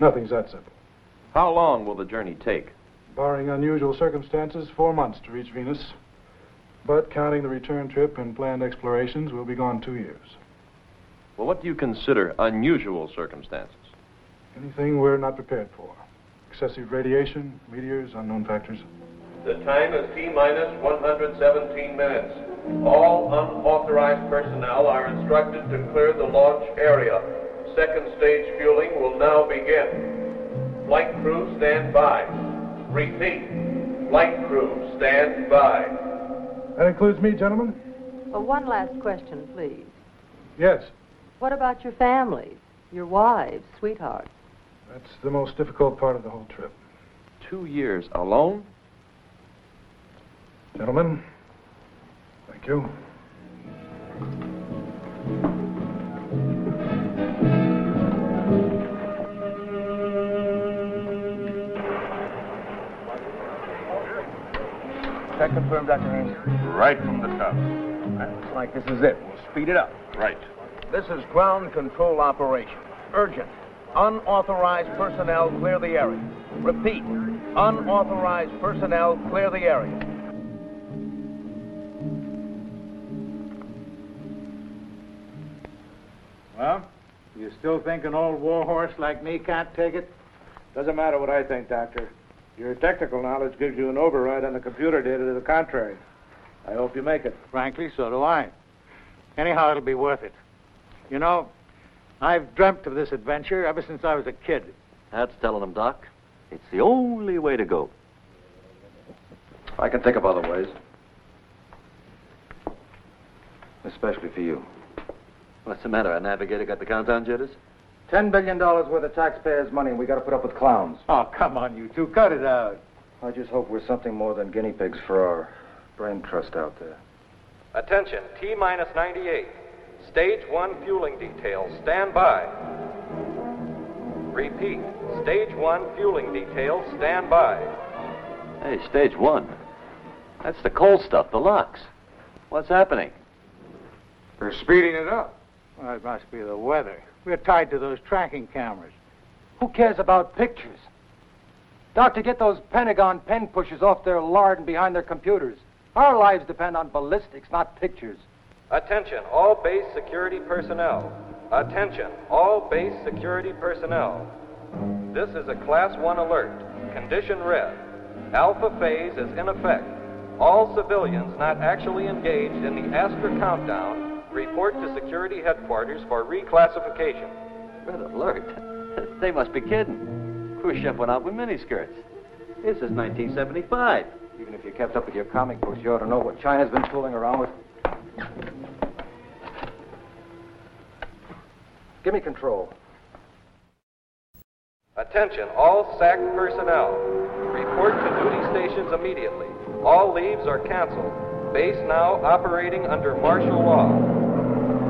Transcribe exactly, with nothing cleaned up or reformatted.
Nothing's that simple. How long will the journey take? Barring unusual circumstances, four months to reach Venus. But counting the return trip and planned explorations, we'll be gone two years. Well, what do you consider unusual circumstances? Anything we're not prepared for. Excessive radiation, meteors, unknown factors. The time is T minus one hundred seventeen minutes. All unauthorized personnel are instructed to clear the launch area. Second stage fueling will now begin. Flight crew stand by. Repeat. Flight crew stand by. That includes me, gentlemen? Well, one last question, please. Yes. What about your families, your wives, sweethearts? That's the most difficult part of the whole trip. Two years alone? Gentlemen, thank you. That confirmed, Doctor Haynes? Right from the top. Looks like this is it. We'll speed it up. Right. This is ground control operation. Urgent. Unauthorized personnel clear the area. Repeat. Unauthorized personnel clear the area. Well, you still think an old warhorse like me can't take it? Doesn't matter what I think, Doctor. Your technical knowledge gives you an override on the computer data to the contrary. I hope you make it. Frankly, so do I. Anyhow, it'll be worth it. You know, I've dreamt of this adventure ever since I was a kid. That's telling them, Doc. It's the only way to go. I can think of other ways. Especially for you. What's the matter? Our navigator got the countdown jitters? Ten billion dollars worth of taxpayers' money, and we got to put up with clowns. Oh, come on, you two. Cut it out. I just hope we're something more than guinea pigs for our brain trust out there. Attention, T minus ninety-eight. Stage one fueling details, stand by. Repeat, stage one fueling details, stand by. Hey, stage one. That's the cold stuff, the locks. What's happening? They're speeding it up. Well, it must be the weather. We're tied to those tracking cameras. Who cares about pictures? Doctor, get those Pentagon pen pushers off their lard and behind their computers. Our lives depend on ballistics, not pictures. Attention, all base security personnel. Attention, all base security personnel. This is a Class one alert. Condition red. Alpha phase is in effect. All civilians not actually engaged in the Astra countdown report to security headquarters for reclassification. Red alert? They must be kidding. Khrushchev went out with miniskirts. This is nineteen seventy-five. Even if you kept up with your comic books, you ought to know what China's been fooling around with. Give me control. Attention, all S A C personnel. Report to duty stations immediately. All leaves are canceled. Base now operating under martial law.